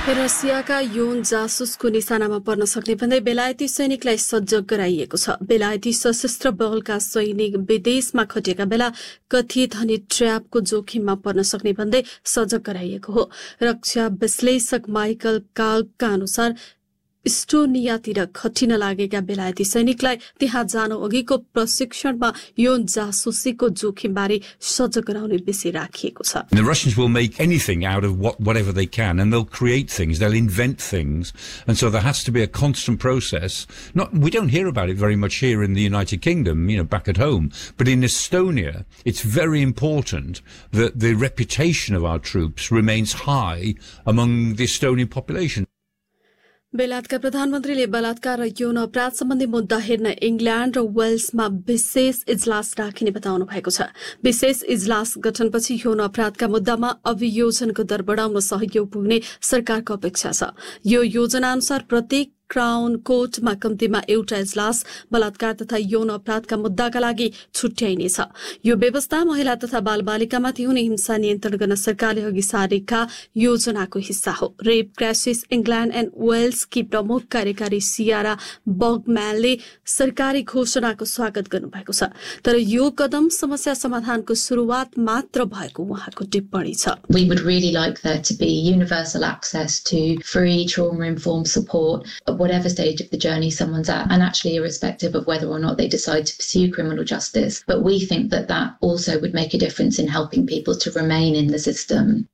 रसियाका यौन जासुसको निशानामा पर्न सक्ने भन्दै बेलायती सैनिकलाई सज्ज गराइएको छ। बेलायती सशस्त्र बलका सैनिक विदेशमा खटिएका बेला कथित हनी ट्र्यापको जोखिममा पर्न सक्ने भन्दै सजग गराइएको हो। रक्षा विश्लेषक माइकल काल्कका अनुसार इस्टोनियातिर खटिन लागेका बेलायती सैनिकलाई त्यहाँ जानु अघिको प्रशिक्षणमा यौन जासुसीको जोखिमबारे सजग गराउने विषय राखिएको छ। The Russians will make anything out of whatever they can, and they'll create things, they'll invent things, and so there has to be a constant process. We don't hear about it very much here in the United Kingdom, back at home, but in Estonia, it's very important that the reputation of our troops remains high among the Estonian population. बेलायतका प्रधानमन्त्रीले बलात्कार र यौन अपराध सम्बन्धी मुद्दा हेर्न England र वेल्समा विशेष इजलास राखिने बताउनु भएको छ। विशेष इजलास गठनपछि यौन अपराधका मुद्दामा अभियोजनको दर बढाउन सहयोग पुग्ने सरकारको अपेक्षा छ। यो योजना अनुसार प्रत्येक क्राउन कोर्टमा कम्तीमा एउटा इजलास बलात्कार तथा यौन अपराधका मुद्दाका लागि छुट्याइनेछ। यो व्यवस्था महिला तथा बालबालिकामाथि हुने हिंसा नियन्त्रण गर्न सरकारले अघि सारेका योजनाको हिस्सा हो। रेप क्राइसिस इंग्ल्याण्ड एन्ड वेल्सकी प्रमुख कार्यकारी सियारा बगम्यानले सरकारी घोषणाको स्वागत गर्नुभएको छ। तर यो कदम समस्या समाधानको सुरुवात मात्र भएको उहाँको टिप्पणी छ। We would really like there to be universal access to free trauma-informed support at whatever stage of the journey someone's at, and actually irrespective of whether or not they decide to pursue criminal justice. But we think that that also would make a difference in helping people to remain in the system.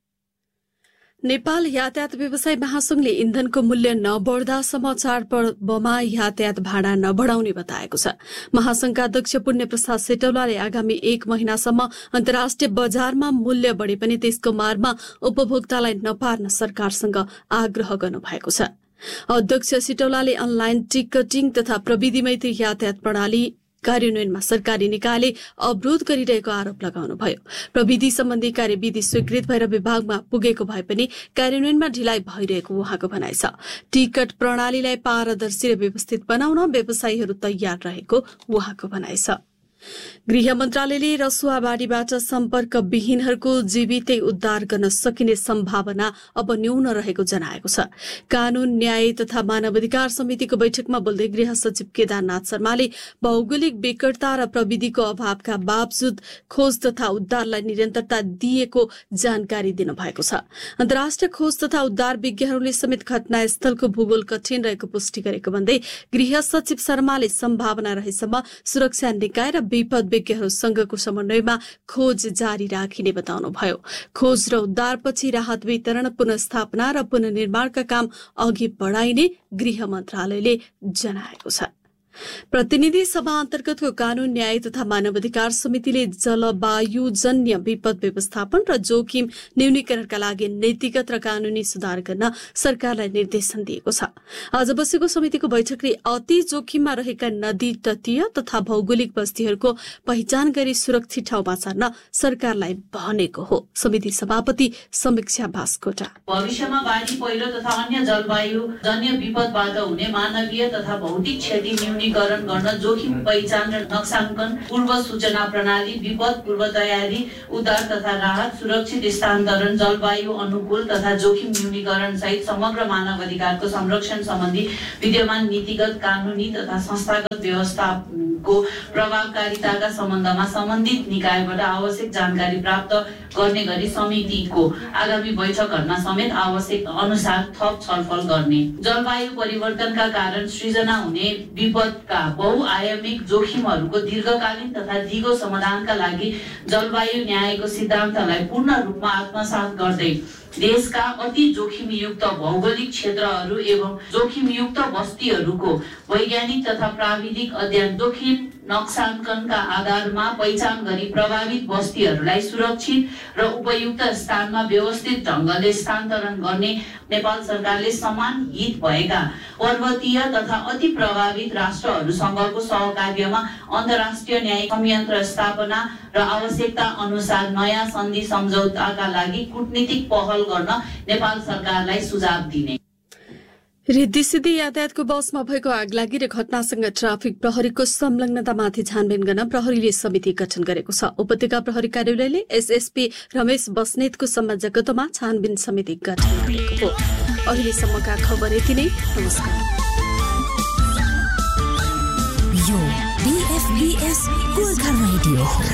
Nepal यातायात व्यवसाय महासंघले इन्धनको मूल्य नबढ्दासम्म चाडपर्वमा यातायात भाडा नबढाउने बताएको छ। महासंघका अध्यक्ष पुण्य प्रसाद सेटौलाले आगामी 1 महिनासम्म अन्तर्राष्ट्रिय बजारमा मूल्य बढे पनि त्यसको मारमा उपभोक्तालाई नपार्न सरकारसँग आग्रह गर्नुभएको छ। अध्यक्ष सिटौलाले अनलाइन टिकटिङ तथा प्रविधिमैत्री यातायात प्रणाली कार्यान्वयनमा सरकारी निकायले अवरोध गरिरहेको आरोप लगाउनुभयो। प्रविधि सम्बन्धी कार्यविधि स्वीकृत भएर विभागमा पुगेको भए पनि कार्यान्वयनमा ढिलाइ भइरहेको उहाँको भनाइ छ। टिकट प्रणालीलाई पारदर्शी र व्यवस्थित बनाउन व्यवसायीहरू तयार रहेको उहाँको भनाइ छ। गृह मन्त्रालयले रसुवाबारीबाट सम्पर्क विहीनहरूको जीवितै उद्धार गर्न सकिने सम्भावना अब न्यून रहेको जनाएको छ। कानून न्याय तथा मानवाधिकार समितिको बैठकमा बोल्दै गृह सचिव केदारनाथ शर्माले भौगोलिक विकटता र प्रविधिको अभावका बावजुद खोज तथा उद्धारलाई निरन्तरता दिएको जानकारी दिनुभएको छ। अन्तर्राष्ट्रिय खोज तथा उद्धार विज्ञहरूले समेत घटनास्थलको भूगोल कठिन रहेको पुष्टि गरेको भन्दै गृह सचिव शर्माले सम्भावना रहेसम्म सुरक्षा निकाय र विपद विज्ञहरूसँगको समन्वयमा खोज जारी राखिने बताउनुभयो। खोज र उद्धारपछि राहत वितरण, पुनर्स्थापना र पुनर्निर्माणका काम अघि बढाइने गृह मन्त्रालयले जनाएको छ। प्रतिनिधि सभा अन्तर्गतको कानून न्याय तथा मानवाधिकार समितिले जलवायुजन्य विपद व्यवस्थापन र जोखिम न्यूनीकरणका लागि नीतिगत र कानूनी सुधार गर्न सरकारलाई निर्देशन दिएको छ। आज बसेको समितिको बैठकले अति जोखिममा रहेका नदी तटीय तथा भौगोलिक बस्तीहरूको पहिचान गरी सुरक्षित ठाउँमा सार्न सरकारलाई भनेको हो। समिति सभापति समीक्षा बास्कोटा भविष्यमा बाढी, पहिरो तथा अन्य जलवायुजन्य विपदबाट हुने मानवीय तथा भौतिक क्षति न्यूनीकरण गर्न जोखिम पहिचान र नक्साङ्कन, पूर्व सूचना प्रणाली, विपद पूर्व तयारी, उद्धार तथा राहत, सुरक्षित स्थानान्तरण, जलवायु अनुकूल तथा जोखिम न्यूनीकरण सहित समग्र मानव अधिकारको संरक्षण सम्बन्धी विद्यमान नीतिगत, कानूनी तथा संस्थागत व्यवस्थाको प्रभावकारिताका सम्बन्धमा सम्बन्धित निकायबाट आवश्यक जानकारी प्राप्त गर्ने गरी समितिको आगामी बैठकहरूमा समेत आवश्यक अनुसार थप छलफल गर्ने। जलवायु परिवर्तनका कारण सृजना हुने विपदका बहुआयामिक जोखिमहरूको दीर्घकालीन तथा दिगो समाधानका लागि जलवायु न्यायको सिद्धान्तलाई पूर्ण रूपमा आत्मसात गर्दै देशका अति जोखिमयुक्त भौगोलिक क्षेत्रहरू एवं जोखिमयुक्त बस्तीहरूको वैज्ञानिक तथा प्राविधिक अध्ययन, जोखिम नक्साङ्कनका आधारमा पहिचान गरी प्रभावित बस्तीहरूलाई सुरक्षित र उपयुक्त स्थानमा व्यवस्थित ढंगले स्थानान्तरण गर्ने नेपाल सरकारले समान हित भएका पर्वतीय तथा अति प्रभावित राष्ट्रहरूसँगको सहकार्यमा अन्तर्राष्ट्रिय न्यायिक संयन्त्र स्थापना र आवश्यकता अनुसार नयाँ सन्धि सम्झौताका लागि कूटनीतिक पहल गर्न नेपाल सरकारलाई सुझाव दिने। रिद्धिसिद्धि यातायातको बसमा भएको आगलागी र घटनासँग ट्राफिक प्रहरीको संलग्नतामाथि छानबिन गर्न प्रहरीले समिति गठन गरेको छ। उपत्यका प्रहरी कार्यालयले एसएसपी रमेश बस्नेतको संयोजकत्वमा छानबिन समिति गठन गरेको हो। अहिलेसम्मका खबर यति नै। नमस्कार। यो BFBS गोर्खा रेडियो हो।